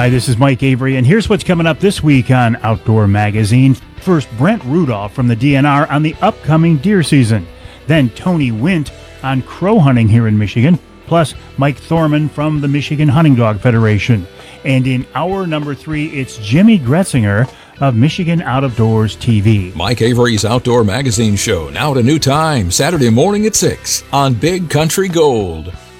Hi, this is Mike Avery, and here's what's coming up this week on Outdoor Magazine. First, Brent Rudolph from the DNR on the upcoming deer season. Then Tony Wint on crow hunting here in Michigan. Plus, Mike Thorman from the Michigan Hunting Dog Federation. And in hour number 3, it's Jimmy Gretzinger of Michigan Out of Doors TV. Mike Avery's Outdoor Magazine Show, now at a new time, Saturday morning at 6 on Big Country Gold.